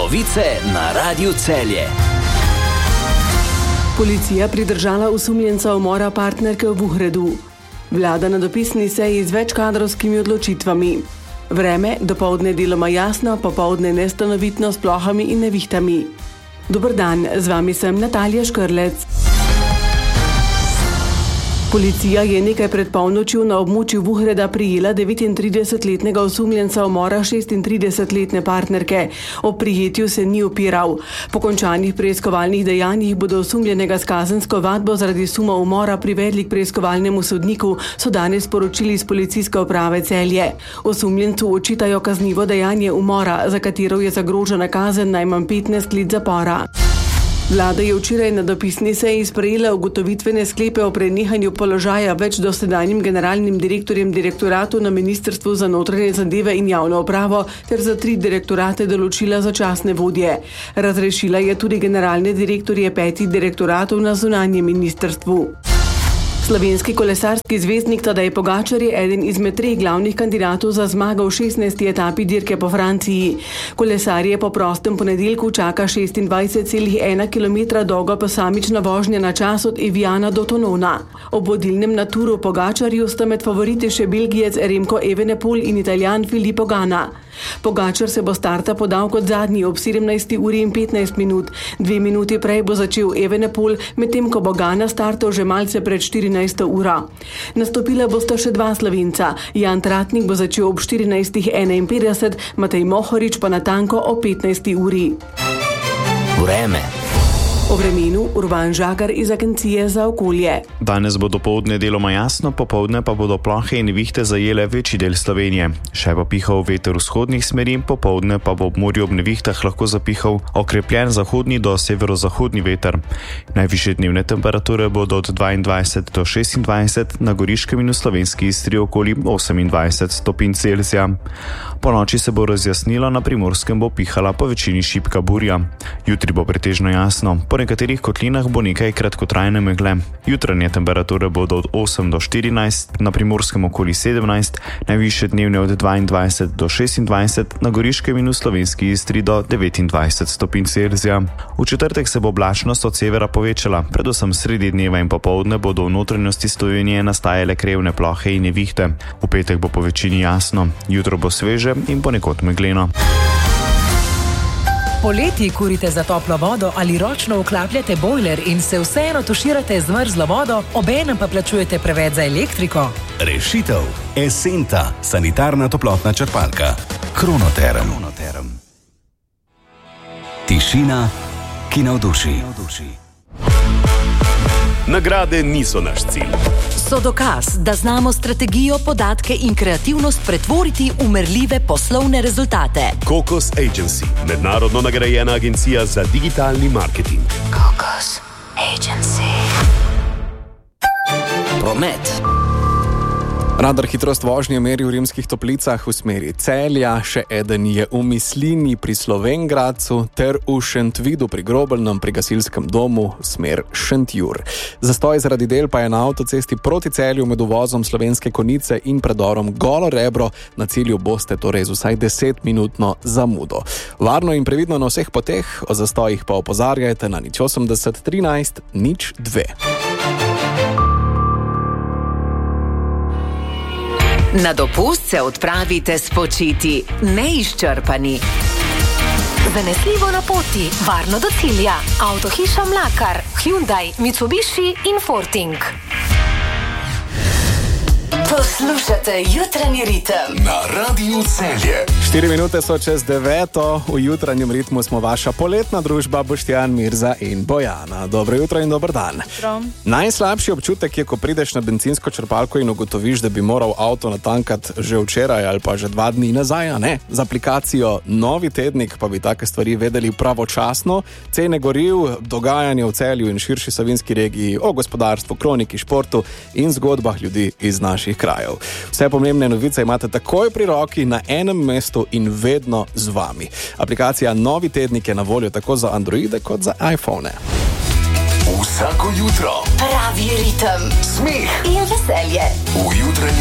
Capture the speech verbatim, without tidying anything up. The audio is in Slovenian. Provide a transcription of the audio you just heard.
Novice na Radiu Celje. Policija pridržala osumljenca umora partnerke v Vuhredu. Vlada na dopisni seji z večkadrovskimi odločitvami. Vreme, dopoldne deloma jasno, popoldne nestanovitno s plohami in nevihtami. Dober dan, z vami sem Natalija Škrlec. Policija je nekaj pred polnočjo na območju Vuhreda prijela devetintridesetletnega osumljenca umora šestintridesetletne partnerke. Ob prijetju se ni upiral. Po končanih preiskovalnih dejanjih bodo osumljenega s kazensko vadbo zaradi suma umora privedli k preiskovalnemu sodniku, so danes sporočili iz policijske uprave Celje. Osumljencu očitajo kaznivo dejanje umora, za katero je zagrožena kazen najmanj petnajst let zapora. Vlada je včeraj na dopisni seji sprejela ugotovitvene sklepe o prenehanju položaja več dosedanjim generalnim direktorjem direktoratu na Ministrstvu za notranje zadeve in javno upravo ter za tri direktorate določila začasne vodje. Razrešila je tudi generalne direktorje petih direktoratov na zunanjem ministrstvu. Slovenski kolesarski zvezdnik Tadej Pogačar je eden izmed treh glavnih kandidatov za zmago v šestnajsti etapi dirke po Franciji. Kolesarje po prostem ponedeljku čaka šestindvajset celih ena kilometra dolga posamična vožnja na čas od Eviana do Tonona. Ob vodilnem naturu Pogačarju sta med favoriti še Belgijec Remco Evenepoel in Italijan Filippo Ganna. Pogačar se bo starta podal kot zadnji ob sedemnajsti uri in petnajst minut. Dve minuti prej bo začel Evenepoel, medtem ko bo Ganna startal že malce pred štirinajsto uro. Nastopila bosta še dva Slovenca. Jan Tratnik bo začel ob štirinajstih enainpetdeset, Matej Mohorič pa natanko ob petnajsti uri. Vreme. O vremenu Urban Žagar iz Agencije za okolje. Danes bo dopoldne deloma jasno, popoldne pa bodo plohe in nevihte zajele večji del Slovenije. Še bo pihal veter vzhodnih smeri, popoldne pa bo ob morju ob nevihtah lahko zapihal okrepljen zahodni do severozahodni veter. Najvišje dnevne temperature bodo od dvaindvajset do šestindvajset, na Goriškem in v slovenski Istri okoli osemindvajset stopinj Celzija. Po noči se bo razjasnilo, na Primorskem bo pihala po večini šibka burja. Jutri bo pretežno jasno. Po nekaterih kotlinah bo nekaj kratkotrajne megle. Jutranje temperature bodo od osem do štirinajst, na Primorskem okoli sedemnajst, najvišje dnevne od dvaindvajset do šestindvajset, na Goriškem in v slovenski Istri do devetindvajset stopinj Celzija. V četrtek se bo oblačnost od severa povečala, predvsem sredi dneva in popoldne bodo v notranjosti Slovenije nastajale krevne plohe in nevihte. V petek bo po večini jasno, jutro bo sveže in ponekod megleno. Poleti kurite za toplo vodo ali ročno vklapljate bojler in se vseeno tuširate z mrzlo vodo, obenem pa plačujete preveč za elektriko? Rešitev. Esenta, sanitarna toplotna črpalka. Kronoterm. Tišina, ki navduši. Nagrade niso naš cilj. So dokaz, da znamo strategijo, podatke in kreativnost pretvoriti v merljive poslovne rezultate. Kokos Agency, mednarodno nagrajena agencija za digitalni marketing. Kokos Agency. Promet. Radar hitrost vožnje meri v Rimskih Toplicah v smeri Celja, še eden je v Mislini pri Slovenj Gradcu ter v Šentvidu pri Grobelnem pri gasilskem domu smer Šentjur. Zastoj zaradi del pa je na avtocesti proti Celju med uvozom Slovenske Konjice in predorom Golo Rebro. Na cilju boste torej z vsaj desetminutno zamudo. Varno in previdno na vseh poteh, o zastojih pa opozarjajte na nič osemdeset trinajst nič dve. Na dopust se odpravite spočiti, neizčrpani. Zanesljivo na poti, varno do cilja. Avtohiša Mlakar, Hyundai, Mitsubishi in Forting. Poslušate Jutranji ritem na Radiu Celje. Štiri minute so čez deveto, v jutranjem ritmu smo vaša poletna družba Boštjan, Mirza in Bojana. Dobro jutro in dober dan. Najslabši občutek je, ko prideš na bencinsko črpalko in ugotoviš, da bi moral avto natankati že včeraj ali pa že dva dni nazaj, a ne? Z aplikacijo Novi tednik pa bi take stvari vedeli pravočasno. Cene goriv, dogajanje v Celju in širši savinski regiji, o gospodarstvu, kroniki, športu in zgodbah ljudi iz naših krajev. Vse pomembne novice imate takoj pri roki na enem mestu in vedno z vami. Aplikacija Novi tednik je na voljo tako za Androide kot za iPhone. Vsako jutro pravi ritem, smeh in veselje. v jutranjem